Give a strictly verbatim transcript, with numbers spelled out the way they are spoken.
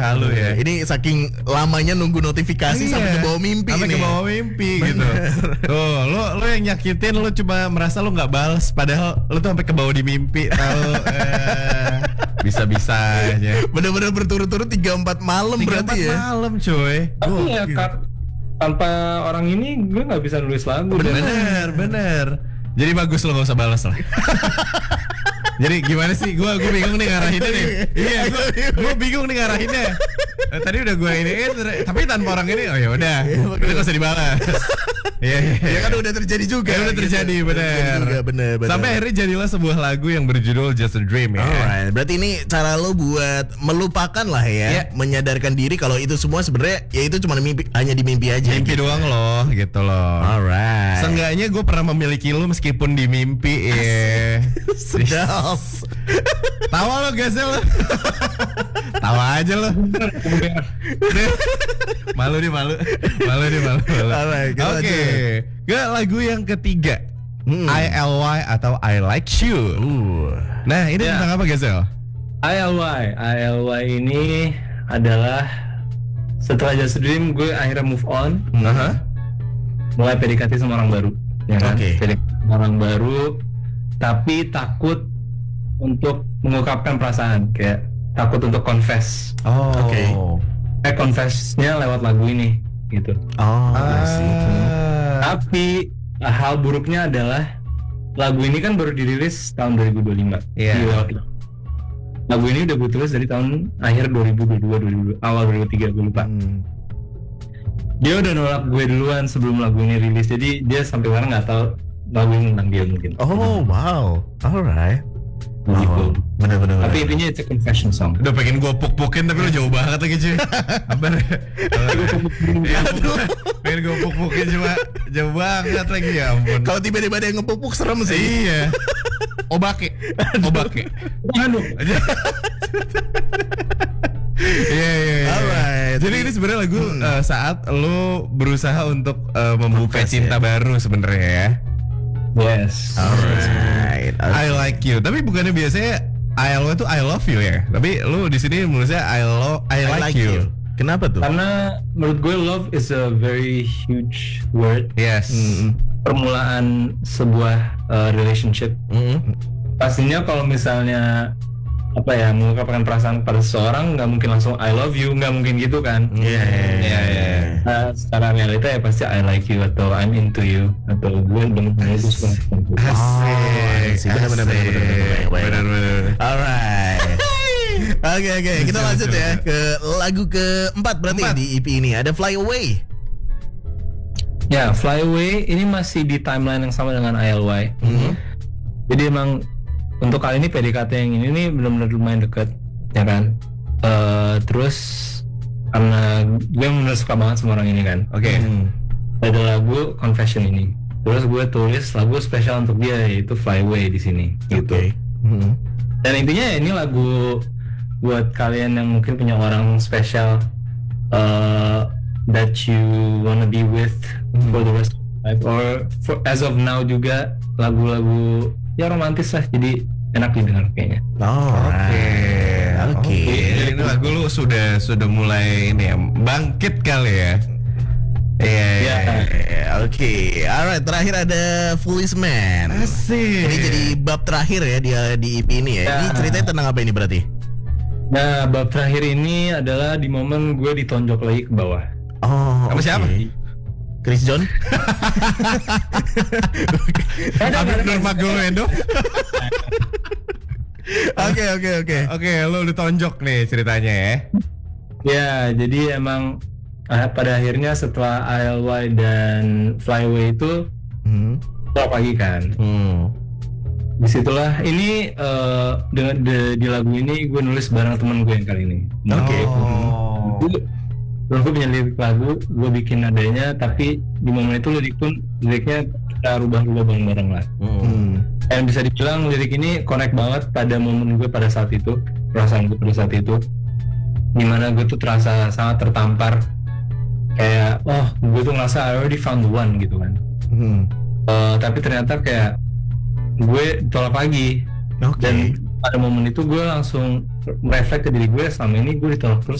halu ya. Ini saking lamanya nunggu notifikasi Iya, sampai ke bawah mimpi sampai nih. ke bawah mimpi gitu. Tuh, lo lo yang nyakitin, lo cuma merasa lo nggak balas, padahal lo tuh sampai ke bawah di mimpi. Tahu? eh, bisa-bisanya. Bener-bener berturut-turut tiga empat malam Tiga berarti empat ya. malam, coy. Tapi ya Gokil. Kak, tanpa orang ini gue nggak bisa nulis lagu. Bener, bener. Jadi bagus lo gak usah balas lah. Jadi gimana sih? Gue gue bingung nih ngarahinnya nih. Iya, gue gue bingung nih ngarahinnya. Eh, tadi udah gue ini, eh, ter- tapi tanpa orang ini, oh ya udah, itu gak usah dibalas. Iya, iya, Ya kan udah terjadi juga. Ya udah terjadi, gitu. bener. Terjadi juga, bener, bener. Sampai akhirnya jadilah sebuah lagu yang berjudul Just a Dream ya. Alright, berarti ini cara lo buat melupakan lah ya, Iya. menyadarkan diri kalau itu semua sebenarnya ya itu cuma mimpi, hanya di mimpi aja. Mimpi doang loh, gitu loh. Alright. Seenggaknya gue pernah memiliki lo meskipun di mimpi ya. Sedap. Tawa lo gasel lo. Tawa aja lo. Malu nih malu. Malu nih malu. malu. Alright, kita Oke. lanjut. Ke lagu yang ketiga. Hmm. I L Y atau I Like You. Uh. Nah, ini Ya. tentang apa gasel? I L Y, I L Y ini adalah setelah Just a Dream gue akhirnya move on, Aha. mulai P D K T sama orang baru, ya kan? Oke. P D K T sama orang baru, tapi takut untuk mengungkapkan perasaan, kayak takut untuk confess. Oh. Oke. Eh confessnya lewat lagu ini, gitu. Oh, I Ah. see. Tapi hal buruknya adalah lagu ini kan baru dirilis tahun dua ribu dua puluh lima. Iya. Di- Lagu ini udah gue tulis dari tahun akhir dua ribu dua puluh dua, dua ribu, awal dua ribu tiga, gue lupa. Hmm. Dia udah nolak gue duluan sebelum lagu ini rilis, jadi dia sampai sekarang nggak tahu lagu ini tentang dia mungkin. Oh, wow. Alright. Gitu. Bener-bener. Tapi intinya it's a confession song. Udah pengen gue puk-pukin tapi lo jauh banget lagi cuy. Sabar. Ya ampun. Pengen gue puk-pukin cuma jauh banget lagi, ya ampun. Kalau tiba-tiba ada yang ngepupuk serem sih. Iya. Obake. Obake. Aduh. Iya iya iya. Alright. Jadi ini sebenarnya lagu eh, saat lo berusaha untuk eh, membuka Confess, cinta ya. baru sebenarnya ya. Yes. Alright. I like you. Tapi bukannya biasanya I L Y itu I love you ya. Tapi lu di sini menulisnya I love I, like, you. Kenapa tuh? Karena menurut gue love is a very huge word. Yes. Mm-mm. Permulaan sebuah uh, relationship. Mm-mm. Pastinya kalau misalnya apa ya mengungkapkan perasaan pada seseorang nggak mungkin langsung I love you, nggak mungkin gitu kan. Iya, iya, iya. Nah, secara realita ya pasti I like you atau I'm into you atau gue benar-benar itu suka sama kamu. Asik. sih, benar, benar, benar, benar, benar, benar, benar. Benar benar. Alright. Oke oke, kita Betul, lanjut betul, ya betul. ke lagu keempat berarti Empat. di E P ini ada Fly Away. Ya, Fly Away ini masih di timeline yang sama dengan I L Y. Mhm. Jadi emang untuk kali ini P D K T yang ini nih benar-benar lumayan deket, ya kan. Eh, terus karena gue benar suka banget sama orang ini kan. Oke. Hmm. Ada lagu Confession ini. Terus gue tulis lagu spesial untuk dia yaitu Fly Away di sini. Gitu. Oke. Mhm. Dan intinya ya ini lagu buat kalian yang mungkin punya orang spesial uh, that you wanna be with for the rest of life, or for, as of now juga lagu-lagu ya romantis lah, jadi enak didengar kayaknya. Oke. Oke. Jadi ini lagu lu sudah sudah mulai ini ya bangkit kali ya. Iya iya. Ya. iya. Oke. Alright, terakhir ada Foolish Man. Asik. Ini jadi bab terakhir ya dia di E P ini ya. Ya. Ini ceritanya tentang apa ini berarti? Nah, bab terakhir ini adalah di momen gue ditonjok lagi ke bawah. Oh. Sama oke. siapa? Chris John. Abdul Nurmagomedov. Oke oke oke. Oke, lu ditonjok nih ceritanya ya. Ya, jadi emang ah, pada akhirnya setelah I L Y dan Fly Away itu Hmm. tolak lagi kan. Hmm. Disitulah ini eh, dengan di, di lagu ini gue nulis bareng temen gue yang kali ini. Oke. Oh. Gue gue punya lirik lagu, gue bikin nadanya, tapi di momen itu lirik pun liriknya kita rubah-rubah bareng-bareng lah. Hmm. Dan bisa dibilang lirik ini connect banget pada momen gue pada saat itu, perasaan gue pada saat itu, dimana gue tuh terasa sangat tertampar, kayak oh gue tuh ngerasa I already found the one gitu kan. Hmm. Eh, tapi ternyata kayak gue tolak lagi. Oke. Dan pada momen itu gue langsung mereflek ke diri gue, selama ini gue ditolak terus